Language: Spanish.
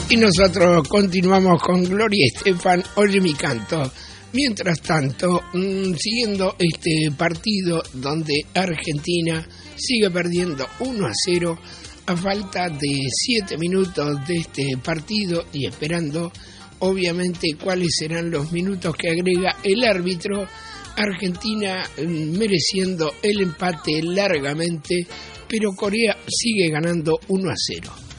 Y nosotros continuamos con Gloria Estefan, Oye mi canto. Mientras tanto, siguiendo este partido donde Argentina sigue perdiendo 1-0 a falta de 7 minutos de este partido y esperando obviamente cuáles serán los minutos que agrega el árbitro. Argentina mereciendo el empate largamente, pero Corea sigue ganando 1-0.